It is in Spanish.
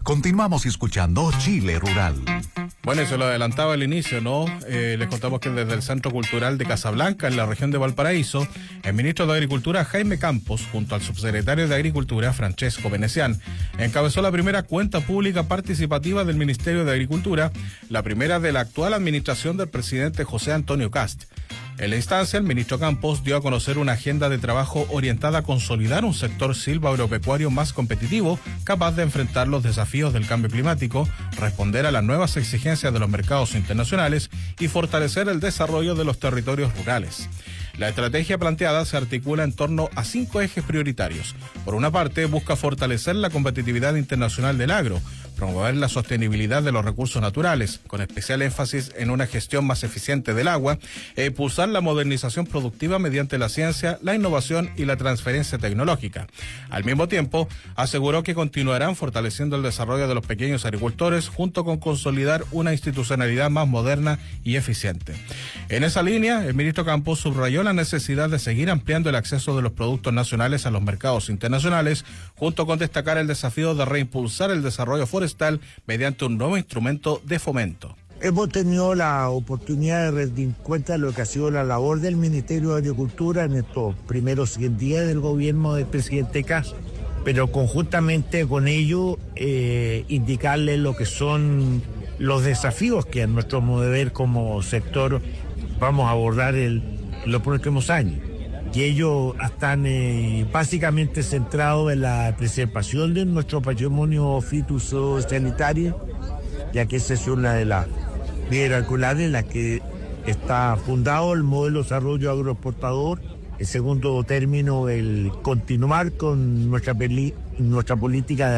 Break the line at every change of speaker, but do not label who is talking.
Continuamos escuchando Chile Rural.
Bueno, eso lo adelantaba al inicio, ¿no? Les contamos que desde el Centro Cultural de Casablanca, en la región de Valparaíso, el ministro de Agricultura, Jaime Campos, junto al subsecretario de Agricultura, Francesco Venecián, encabezó la primera cuenta pública participativa del Ministerio de Agricultura, la primera de la actual administración del presidente José Antonio Kast. En la instancia, el ministro Campos dio a conocer una agenda de trabajo orientada a consolidar un sector silvagropecuario más competitivo, capaz de enfrentar los desafíos del cambio climático, responder a las nuevas exigencias de los mercados internacionales y fortalecer el desarrollo de los territorios rurales. La estrategia planteada se articula en torno a 5 ejes prioritarios. Por una parte, busca fortalecer la competitividad internacional del agro, promover la sostenibilidad de los recursos naturales, con especial énfasis en una gestión más eficiente del agua, e impulsar la modernización productiva mediante la ciencia, la innovación y la transferencia tecnológica. Al mismo tiempo, aseguró que continuarán fortaleciendo el desarrollo de los pequeños agricultores, junto con consolidar una institucionalidad más moderna y eficiente. En esa línea, el ministro Campos subrayó la necesidad de seguir ampliando el acceso de los productos nacionales a los mercados internacionales, junto con destacar el desafío de reimpulsar el desarrollo forestal mediante un nuevo instrumento de fomento.
Hemos tenido la oportunidad de rendir cuenta de lo que ha sido la labor del Ministerio de Agricultura en estos primeros 100 días del gobierno del presidente Kast, pero conjuntamente con ello indicarle lo que son los desafíos que a nuestro modo de ver como sector vamos a abordar en los próximos años. Y ellos están básicamente centrados en la preservación de nuestro patrimonio fitosanitario, ya que esa es una de las piedras angulares en la que está fundado el modelo de desarrollo agroexportador. En segundo término, el continuar con nuestra política de